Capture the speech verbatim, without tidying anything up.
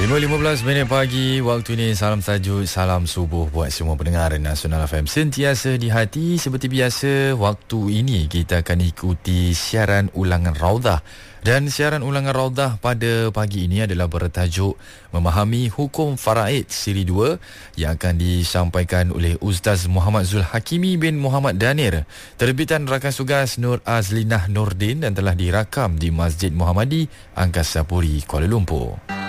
lima lima belas minit pagi waktu ini. Salam tajuk, salam subuh buat semua pendengar Nasional F M sentiasa di hati. Seperti biasa, waktu ini kita akan ikuti siaran ulangan Raudah. Dan siaran ulangan Raudah pada pagi ini adalah bertajuk Memahami Hukum Faraid Siri dua yang akan disampaikan oleh Ustaz Muhammad Zul Hakimi bin Muhammad Danir, terbitan rakan tugas Nur Azlinah Nordin, dan telah dirakam di Masjid Muhammadi Angkasa Puri, Kuala Lumpur.